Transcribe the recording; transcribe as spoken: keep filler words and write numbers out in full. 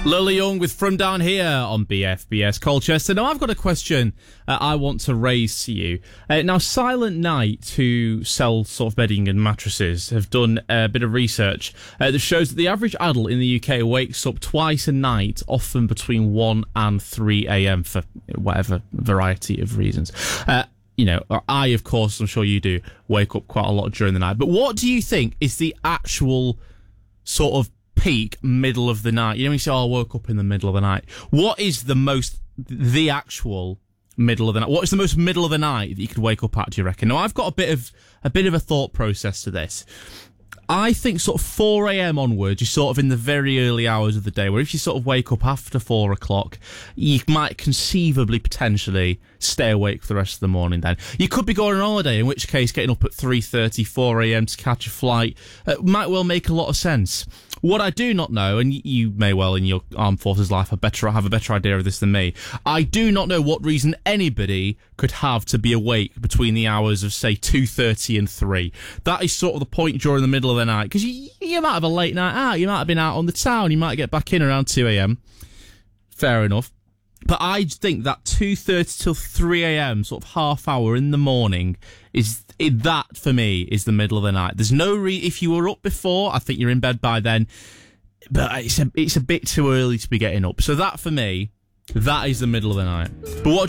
Lily Young with From Down Here on B F B S Colchester. Now, I've got a question uh, I want to raise to you. Uh, now, Silent Night, who sell sort of bedding and mattresses, have done a bit of research uh, that shows that the average adult in the U K wakes up twice a night, often between one and three a.m. for whatever variety of reasons. Uh, you know, I, of course, I'm sure you do, wake up quite a lot during the night. But what do you think is the actual sort of peak middle of the night? You know, when you say, oh, I woke up in the middle of the night. What is the most, the actual middle of the night? What is the most middle of the night that you could wake up at, do you reckon? Now, I've got a bit of, a bit of a thought process to this. I think sort of four a.m. onwards, you're sort of in the very early hours of the day, where if you sort of wake up after four o'clock, you might conceivably, potentially, stay awake for the rest of the morning then. You could be going on holiday, in which case getting up at three thirty, four a.m. to catch a flight uh, might well make a lot of sense. What I do not know, and you may well in your armed forces life have, better, have a better idea of this than me, I do not know what reason anybody could have to be awake between the hours of, say, two thirty and three. That is sort of the point during the middle of the night, because you, you might have a late night out, you might have been out on the town, you might get back in around two a.m. Fair enough. But I think that two thirty till three a.m. sort of half hour in the morning is it, that for me is the middle of the night. There's no re if you were up before, I think you're in bed by then. But it's a it's a bit too early to be getting up. So that for me, that is the middle of the night. But what